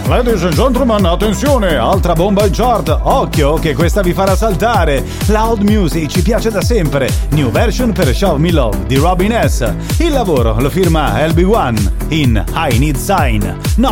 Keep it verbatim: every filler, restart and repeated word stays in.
Ladies and gentlemen, attenzione, altra bomba in chart. Occhio che questa vi farà saltare. Loud Music ci piace da sempre. New version per Show Me Love di Robin S. Il lavoro lo firma L B one in I Need Sign. No.